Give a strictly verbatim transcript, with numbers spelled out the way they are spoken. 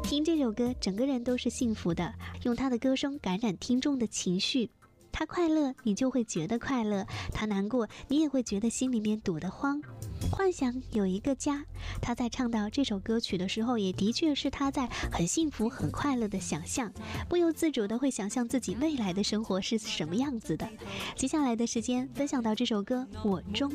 听这首歌，整个人都是幸福的，用他的歌声感染听众的情绪。他快乐，你就会觉得快乐；他难过，你也会觉得心里面堵得慌。幻想有一个家，他在唱到这首歌曲的时候，也的确是他在很幸福、很快乐的想象，不由自主的会想象自己未来的生活是什么样子的。接下来的时间分享到这首歌《我中》。